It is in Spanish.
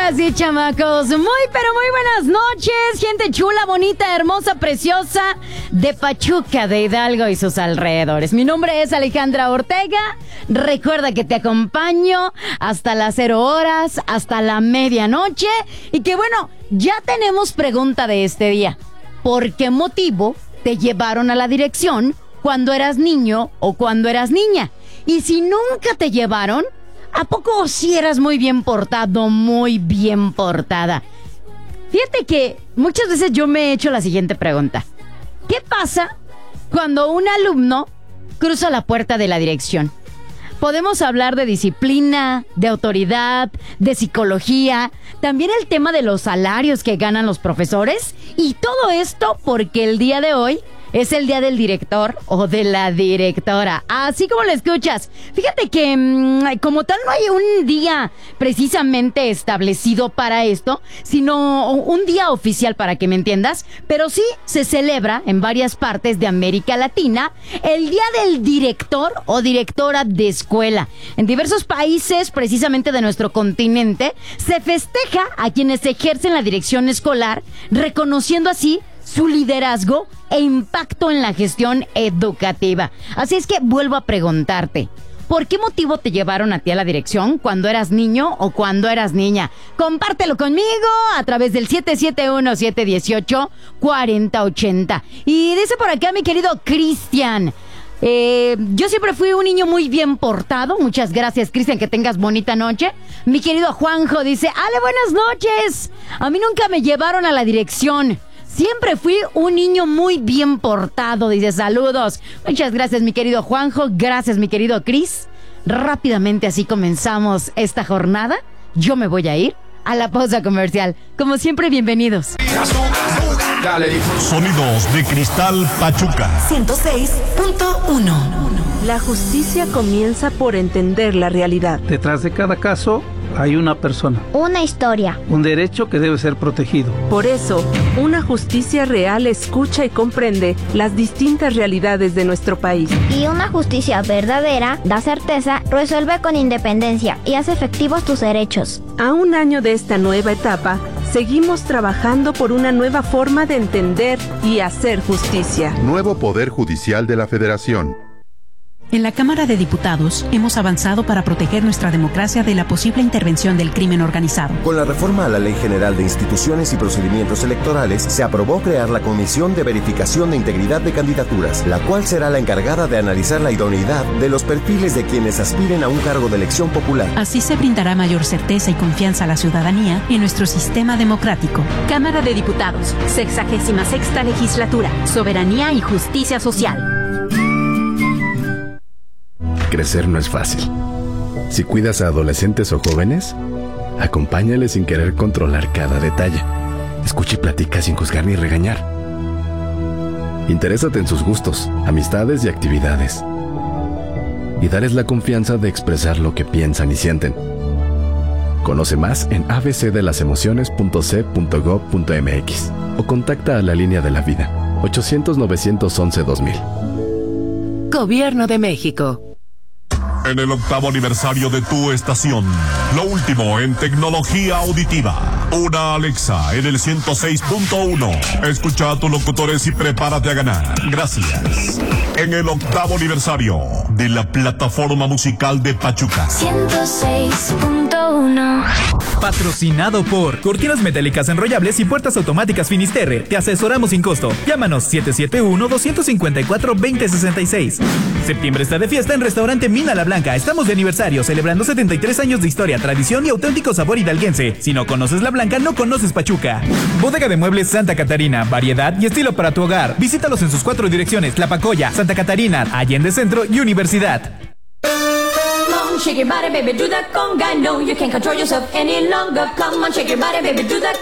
Ahora sí, chamacos, pero muy buenas noches, gente chula, bonita, hermosa, preciosa de Pachuca, de Hidalgo y sus alrededores. Mi nombre es Alejandra Ortega. Recuerda que te acompaño hasta las 0 horas, hasta la medianoche. Y que bueno, ya tenemos pregunta de este día. ¿Por qué motivo te llevaron a la dirección cuando eras niño o cuando eras niña? Y si nunca te llevaron, ¿a poco sí eras muy bien portado, muy bien portada? Fíjate que muchas veces yo me he hecho la siguiente pregunta. ¿Qué pasa cuando un alumno cruza la puerta de la dirección? Podemos hablar de disciplina, de autoridad, de psicología, también el tema de los salarios que ganan los profesores. Y todo esto porque el día de hoy es el día del director o de la directora, así como lo escuchas. Fíjate que como tal no hay un día precisamente establecido para esto, sino un día oficial, para que me entiendas. Pero sí se celebra en varias partes de América Latina el día del director o directora de escuela. En diversos países, precisamente de nuestro continente, se festeja a quienes ejercen la dirección escolar, reconociendo así su liderazgo e impacto en la gestión educativa. Así es que vuelvo a preguntarte, ¿por qué motivo te llevaron a ti a la dirección cuando eras niño o cuando eras niña? Compártelo conmigo a través del 771-718-4080. Y dice por acá mi querido Cristian, yo siempre fui un niño muy bien portado. Muchas gracias, Cristian, que tengas bonita noche. Mi querido Juanjo dice, Ale, buenas noches. A mí nunca me llevaron a la dirección. Siempre fui un niño muy bien portado, dice, saludos. Muchas gracias, mi querido Juanjo. Gracias, mi querido Cris. Rápidamente así comenzamos esta jornada. Yo me voy a ir a la pausa comercial. Como siempre, bienvenidos. Sonidos de Cristal Pachuca 106.1. La justicia comienza por entender la realidad. Detrás de cada caso hay una persona, una historia, un derecho que debe ser protegido. Por eso, una justicia real escucha y comprende las distintas realidades de nuestro país. Y una justicia verdadera da certeza, resuelve con independencia y hace efectivos tus derechos. A un año de esta nueva etapa, seguimos trabajando por una nueva forma de entender y hacer justicia. Nuevo Poder Judicial de la Federación. En la Cámara de Diputados hemos avanzado para proteger nuestra democracia de la posible intervención del crimen organizado. Con la reforma a la Ley General de Instituciones y Procedimientos Electorales, se aprobó crear la Comisión de Verificación de Integridad de Candidaturas, la cual será la encargada de analizar la idoneidad de los perfiles de quienes aspiren a un cargo de elección popular. Así se brindará mayor certeza y confianza a la ciudadanía en nuestro sistema democrático. Cámara de Diputados, 66ª Legislatura, Soberanía y Justicia Social. Crecer no es fácil. Si cuidas a adolescentes o jóvenes, acompáñales sin querer controlar cada detalle. Escucha y platica sin juzgar ni regañar. Interésate en sus gustos, amistades y actividades. Y dales la confianza de expresar lo que piensan y sienten. Conoce más en abcdelasemociones.c.gov.mx o contacta a la Línea de la Vida, 800-911-2000. Gobierno de México. En el 8º aniversario de tu estación, lo último en tecnología auditiva. Una Alexa en el 106.1. Escucha a tus locutores y prepárate a ganar. Gracias. En el 8º aniversario de la plataforma musical de Pachuca. 106.1. Patrocinado por Cortinas Metálicas Enrollables y Puertas Automáticas Finisterre. Te asesoramos sin costo. Llámanos 771-254-2066. Septiembre está de fiesta en Restaurante Mina La Blanca. Estamos de aniversario, celebrando 73 años de historia, tradición y auténtico sabor hidalguense. Si no conoces La Blanca, no conoces Pachuca. Bodega de Muebles Santa Catarina. Variedad y estilo para tu hogar. Visítalos en sus 4 direcciones: La Pacoya, Santa Catarina, Allende Centro y Universidad. Shake your body, baby, do that conga. No, you can't control yourself any longer. Come on, shake your body, baby, do that